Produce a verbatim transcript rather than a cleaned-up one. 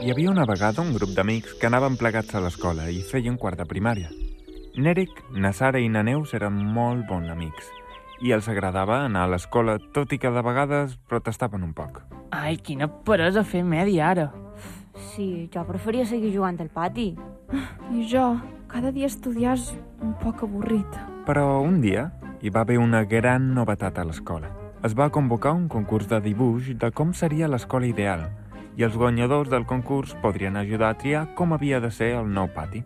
Hi havia una vegada un grup d'amics que anaven plegats a l'escola i feien quart de primària. N'Eric, na Sara i na Neus eren molt bons amics i els agradava anar a l'escola, tot i que de vegades protestaven un poc. Ai, quina peresa fer mèdia ara. Sí, jo preferia seguir jugant al pati. I jo, cada dia estudiar és un poc avorrit. Però un dia hi va haver una gran novetat a l'escola. Es va convocar un concurs de dibuix de com seria l'escola ideal i els guanyadors del concurs podrien ajudar a triar com havia de ser el nou pati.